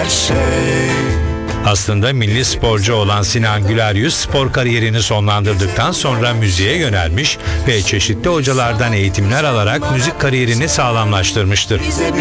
Aslında milli sporcu olan Sinan Güler spor kariyerini sonlandırdıktan sonra müziğe yönelmiş ve çeşitli hocalardan eğitimler alarak müzik kariyerini sağlamlaştırmıştır.